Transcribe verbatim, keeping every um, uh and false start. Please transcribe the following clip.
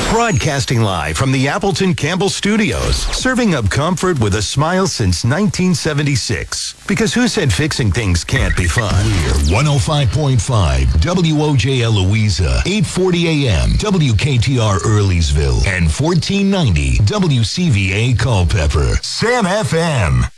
Broadcasting live from the Appleton Campbell Studios, serving up comfort with a smile since nineteen seventy-six. Because who said fixing things can't be fun? We're one oh five point five W O J L Louisa, eight forty A M W K T R Earlysville, and fourteen ninety W C V A Culpeper. Sam F M.